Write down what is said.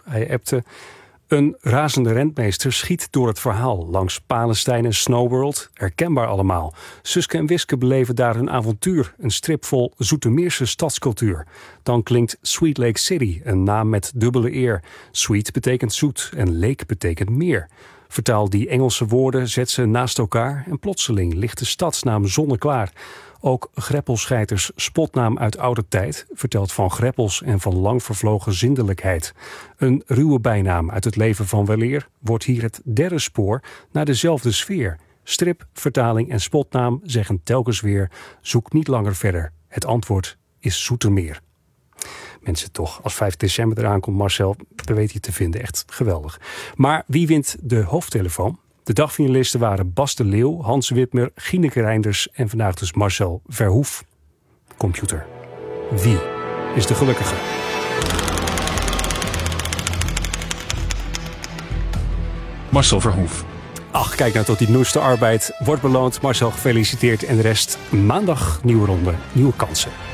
Hij appte: een razende rentmeester schiet door het verhaal langs Palestijn en Snowworld. Herkenbaar allemaal. Suske en Wiske beleven daar hun avontuur. Een strip vol Zoetermeerse stadscultuur. Dan klinkt Sweet Lake City, een naam met dubbele eer. Sweet betekent zoet en lake betekent meer. Vertaal die Engelse woorden, zet ze naast elkaar en plotseling ligt de stadsnaam zonneklaar. Ook Greppelscheiters spotnaam uit oude tijd vertelt van greppels en van lang vervlogen zindelijkheid. Een ruwe bijnaam uit het leven van weleer wordt hier het derde spoor naar dezelfde sfeer. Strip, vertaling en spotnaam zeggen telkens weer: zoek niet langer verder. Het antwoord is Zoetermeer. Mensen toch, als 5 december eraan komt, Marcel, dan weet je te vinden. Echt geweldig. Maar wie wint de hoofdtelefoon? De dagfinalisten waren Bas de Leeuw, Hans Witmer, Gineke Reinders en vandaag dus Marcel Verhoef. Computer. Wie is de gelukkige? Marcel Verhoef. Ach, kijk nou tot die noeste arbeid wordt beloond. Marcel, gefeliciteerd. En de rest maandag nieuwe ronde, nieuwe kansen.